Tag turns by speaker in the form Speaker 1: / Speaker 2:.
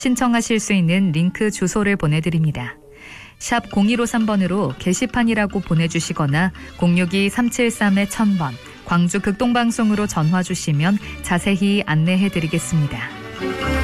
Speaker 1: 신청하실 수 있는 링크 주소를 보내드립니다. 샵 0153번으로 게시판이라고 보내주시거나 062-373-1000번 광주 극동방송으로 전화 주시면 자세히 안내해드리겠습니다.